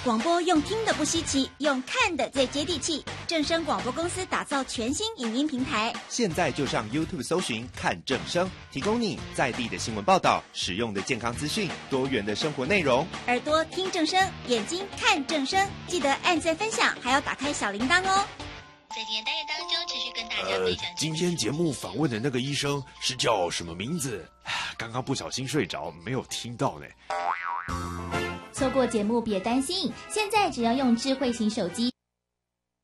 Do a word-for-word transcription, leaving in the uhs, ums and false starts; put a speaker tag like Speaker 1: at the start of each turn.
Speaker 1: 广播用听的不稀奇，用看的最接地气。正声广播公司打造全新影音平台，
Speaker 2: 现在就上 YouTube 搜寻看正声，提供你在地的新闻报道、实用的健康资讯、多元的生活内容。
Speaker 1: 耳朵听正声，眼睛看正声，记得按赞分享，还要打开小铃铛哦。
Speaker 3: 在今天单元当中，持续跟大家分享、
Speaker 4: 呃。今天节目访问的那个医生是叫什么名字？刚刚不小心睡着，没有听到呢。
Speaker 5: 错过节目别担心，现在只要用智慧型手机